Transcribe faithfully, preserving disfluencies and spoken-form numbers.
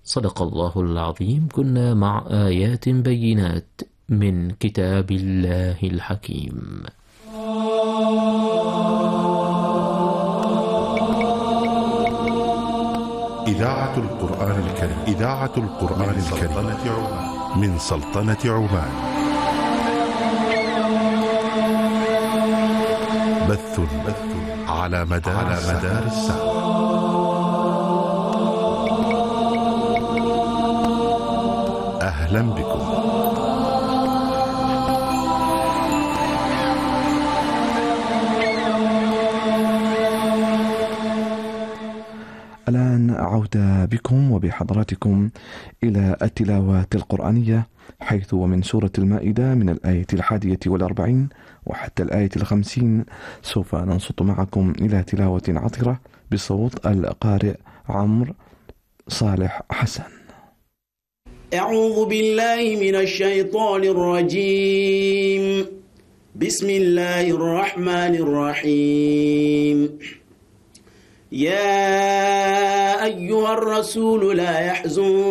صدق الله العظيم. كنا مع آيات بينات من كتاب الله الحكيم. إذاعة القرآن الكريم إذاعة القرآن الكريم من سلطنة عمان. بث بث على مدار على مدار الساعة. أهلا بكم. الآن عودة بكم وبحضراتكم إلى التلاوة القرآنية، حيث ومن سورة المائدة من الآية الحادية والأربعين وحتى الآية الخمسين سوف ننصت معكم إلى تلاوة عطرة بصوت القارئ عمرو صالح حسن. أعوذ بالله من الشيطان الرجيم. بسم الله الرحمن الرحيم. يا أيها الرسول لا يحزن